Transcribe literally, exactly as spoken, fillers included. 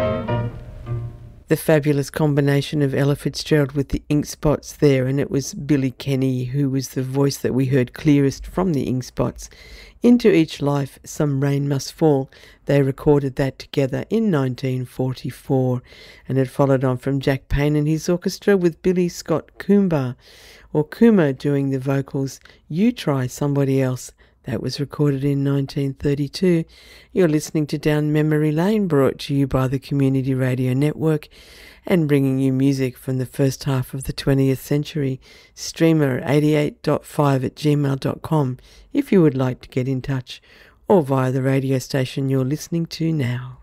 The fabulous combination of Ella Fitzgerald with the Ink Spots there, and it was Billy Kenny who was the voice that we heard clearest from the Ink Spots. Into Each Life, Some Rain Must Fall. They recorded that together in nineteen forty-four, and it followed on from Jack Payne and his orchestra with Billy Scott Coomber, or Coomer doing the vocals, You Try Somebody Else. That was recorded in nineteen thirty-two. You're listening to Down Memory Lane, brought to you by the Community Radio Network and bringing you music from the first half of the twentieth century. Streamer eighty-eight point five at gmail dot com if you would like to get in touch, or via the radio station you're listening to now.